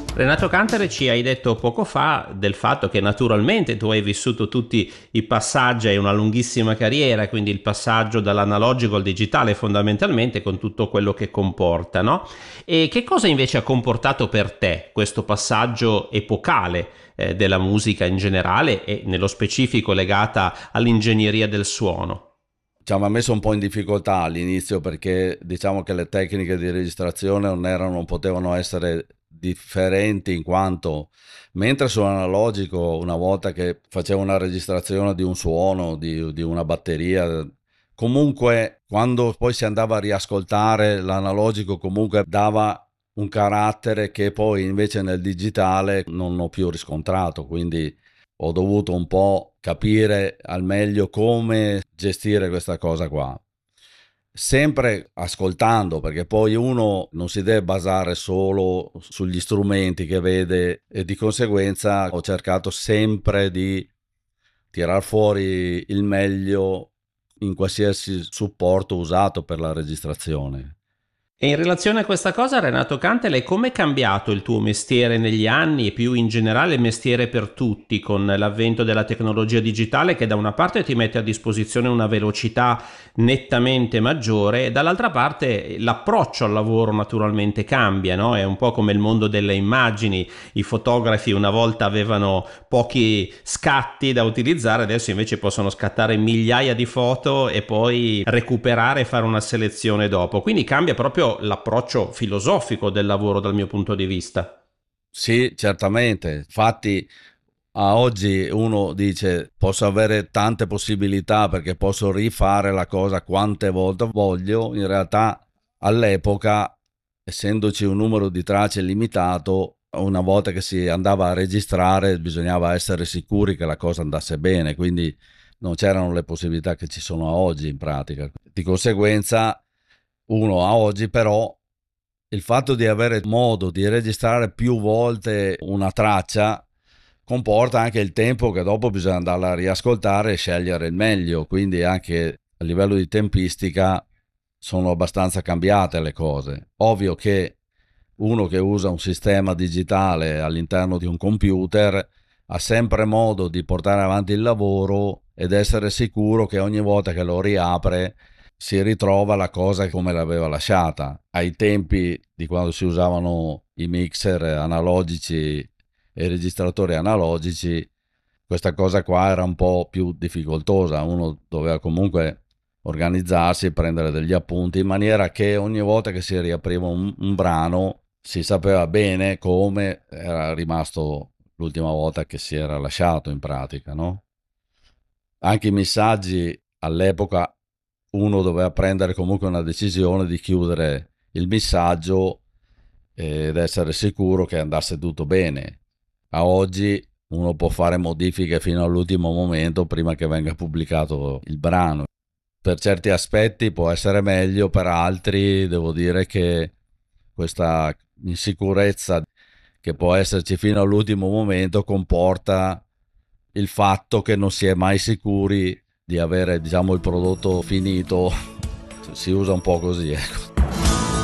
Renato Cantere, ci hai detto poco fa del fatto che naturalmente tu hai vissuto tutti i passaggi, hai una lunghissima carriera, quindi il passaggio dall'analogico al digitale fondamentalmente con tutto quello che comporta, no? E che cosa invece ha comportato per te questo passaggio epocale della musica in generale e nello specifico legata all'ingegneria del suono? Diciamo, mi ha messo un po' in difficoltà all'inizio perché diciamo che le tecniche di registrazione non potevano essere differenti in quanto mentre sull'analogico una volta che facevo una registrazione di un suono, di una batteria, comunque quando poi si andava a riascoltare l'analogico comunque dava un carattere che poi invece nel digitale non ho più riscontrato, quindi ho dovuto un po' capire al meglio come gestire questa cosa qua. Sempre ascoltando, perché poi uno non si deve basare solo sugli strumenti che vede e di conseguenza ho cercato sempre di tirar fuori il meglio in qualsiasi supporto usato per la registrazione. E in relazione a questa cosa, Renato Cantele, come è cambiato il tuo mestiere negli anni e più in generale il mestiere per tutti con l'avvento della tecnologia digitale che da una parte ti mette a disposizione una velocità nettamente maggiore e dall'altra parte l'approccio al lavoro naturalmente cambia, no? È un po' come il mondo delle immagini, i fotografi una volta avevano pochi scatti da utilizzare, adesso invece possono scattare migliaia di foto e poi recuperare e fare una selezione dopo. Quindi cambia proprio l'approccio filosofico del lavoro dal mio punto di vista. Sì, certamente. Infatti, a oggi uno dice posso avere tante possibilità perché posso rifare la cosa quante volte voglio. In realtà, all'epoca, essendoci un numero di tracce limitato, una volta che si andava a registrare, bisognava essere sicuri che la cosa andasse bene. Quindi non c'erano le possibilità che ci sono a oggi in pratica. Di conseguenza, uno a oggi però il fatto di avere modo di registrare più volte una traccia comporta anche il tempo che dopo bisogna andarla a riascoltare e scegliere il meglio, quindi anche a livello di tempistica sono abbastanza cambiate le cose. Ovvio che uno che usa un sistema digitale all'interno di un computer ha sempre modo di portare avanti il lavoro ed essere sicuro che ogni volta che lo riapre si ritrova la cosa come l'aveva lasciata. Ai tempi di quando si usavano i mixer analogici e i registratori analogici, questa cosa qua era un po' più difficoltosa. Uno doveva comunque organizzarsi e prendere degli appunti in maniera che ogni volta che si riapriva un brano si sapeva bene come era rimasto l'ultima volta che si era lasciato in pratica, no? Anche i messaggi all'epoca uno doveva prendere comunque una decisione di chiudere il messaggio ed essere sicuro che andasse tutto bene. A oggi uno può fare modifiche fino all'ultimo momento prima che venga pubblicato il brano. Per certi aspetti può essere meglio, per altri devo dire che questa insicurezza che può esserci fino all'ultimo momento comporta il fatto che non si è mai sicuri di avere, diciamo, il prodotto finito. Si usa un po' così, ecco.